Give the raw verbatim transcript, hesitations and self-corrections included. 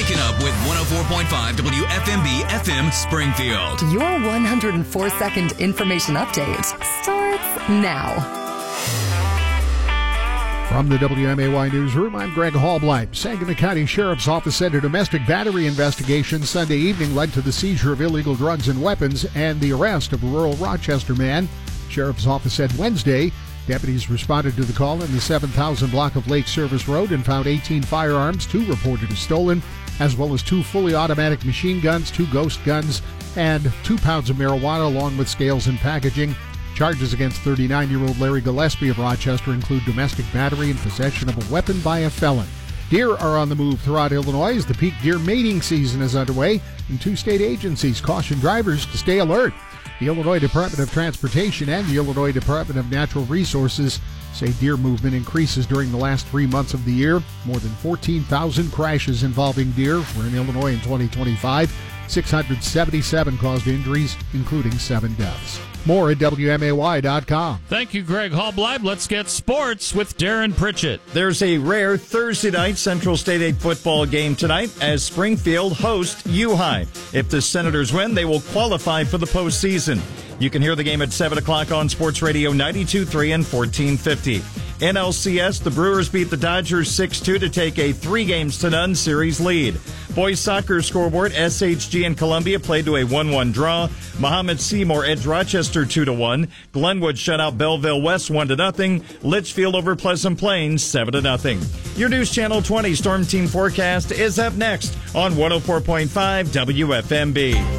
Waking up with one oh four point five W F M B F M Springfield. Your one hundred four second information update starts now. From the W M A Y Newsroom, I'm Greg Hallblight. Sangamon County Sheriff's Office said a domestic battery investigation Sunday evening led to the seizure of illegal drugs and weapons and the arrest of a rural Rochester man. Sheriff's Office said Wednesday deputies responded to the call in the seven thousand block of Lake Service Road and found eighteen firearms, two reported as stolen, as well as two fully automatic machine guns, two ghost guns, and two pounds of marijuana along with scales and packaging. Charges against thirty-nine-year-old Larry Gillespie of Rochester include domestic battery and possession of a weapon by a felon. Deer are on the move throughout Illinois as the peak deer mating season is underway, and two state agencies caution drivers to stay alert. The Illinois Department of Transportation and the Illinois Department of Natural Resources say deer movement increases during the last three months of the year. More than fourteen thousand crashes involving deer were in Illinois in twenty twenty-five. six hundred seventy-seven caused injuries, including seven deaths. More at W M A Y dot com. Thank you, Greg Hallblight. Let's get sports with Darren Pritchett. There's a rare Thursday night Central State eight football game tonight as Springfield hosts U High. If the Senators win, they will qualify for the postseason. You can hear the game at seven o'clock on Sports Radio ninety-two point three and fourteen fifty. N L C S, the Brewers beat the Dodgers six two to take a three games to none series lead. Boys soccer scoreboard, S H G and Columbia played to a one one draw. Muhammad Seymour edged Rochester two to one. Glenwood shut out Belleville West one to nothing. Litchfield over Pleasant Plains seven to nothing. Your News Channel twenty Storm Team forecast is up next on one oh four point five W F M B.